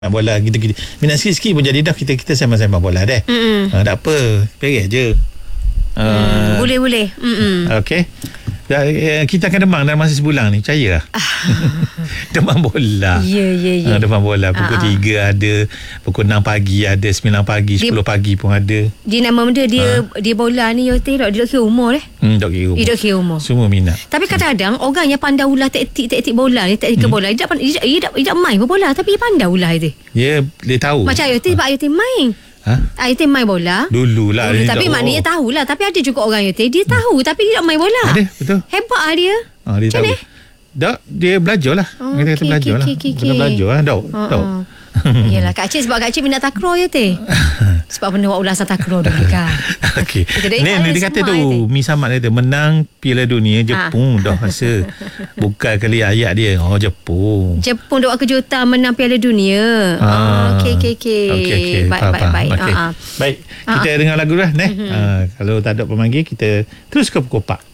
bola kita minat sikit-sikit pun jadi dah kita sama-sama bola deh. Tak apa, pergi je. Boleh. Okey. Kita akan demam dalam masa sebulan ni, percaya lah. Demam bola. Ya. Demam bola pukul 3 ada, pukul 6 pagi ada, 9 pagi, 10 pagi pun ada. Dia nama benda dia bola ni dia dok kira umur Dok kira umur. Dia dok kira umur. Semua minat. Tapi kadang-kadang orang yang pandai ulah taktik bola ni, taktik bola, dia tak main pun bola tapi dia pandai ulah dia. Dia tahu. Macam Ayote main. Ayote main bola. Dululah. Tapi maknanya tahulah. Tapi ada juga orang Ayote dia tahu tapi dia tak main bola. Ada, betul. Hebat lah dia. Dia macam tahu. Tak, dia belajar lah. Kita kata belajar lah. Kena belajar lah. Tahu. Yelah, Kak Cik sebab Kak Cik minat takraw ya teh. Sebab benda buat ulasan takraw dulu kan. Okey. Ni dia kata tu, Mi Samad kata menang Piala Dunia Jepun dah rasa. Bukan kali ayat dia. Jepun doa kejutan menang Piala Dunia. Okey. Baik. Baik. Kita dengar lagu lah. Kalau tak ada pemanggil, kita terus ke Pukul 4.